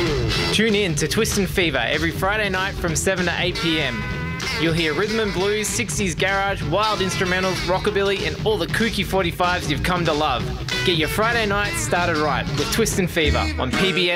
Tune in to Twist and Fever every Friday night from 7 to 8 p.m. You'll hear rhythm and blues, 60s garage, wild instrumentals, rockabilly and all the kooky 45s you've come to love. Get your Friday night started right with Twist and Fever on PBS